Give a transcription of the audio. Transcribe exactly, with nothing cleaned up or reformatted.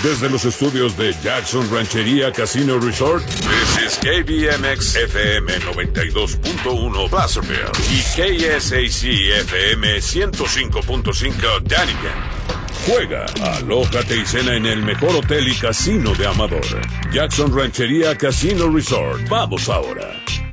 Desde los estudios de Jackson Ranchería Casino Resort, this is K B M X F M noventa y dos punto uno Placerville y K S A C F M ciento cinco punto cinco Dunnigan. Juega, alójate y cena en el mejor hotel y casino de Amador, Jackson Ranchería Casino Resort. Vamos ahora.